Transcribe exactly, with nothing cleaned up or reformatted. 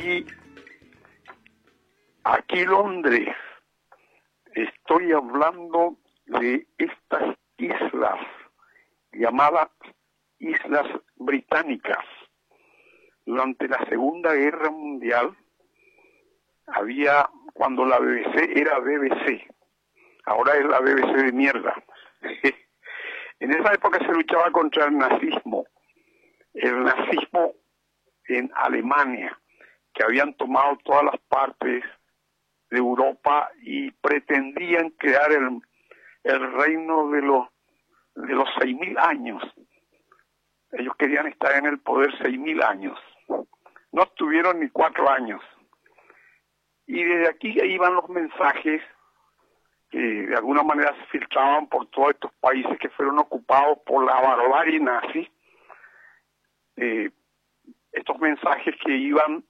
aquí, aquí Londres. Estoy hablando de estas islas llamadas Islas Británicas. Durante la Segunda Guerra Mundial había, cuando la B B C era B B C, ahora es la B B C de mierda. En esa época se luchaba contra el nazismo, el nazismo en Alemania, que habían tomado todas las partes de Europa y pretendían crear el, el reino de los de los seis mil años. Ellos querían estar en el poder seis mil años. No estuvieron ni cuatro años. Y desde aquí iban los mensajes que de alguna manera se filtraban por todos estos países que fueron ocupados por la barbarie nazi. Eh, estos mensajes que iban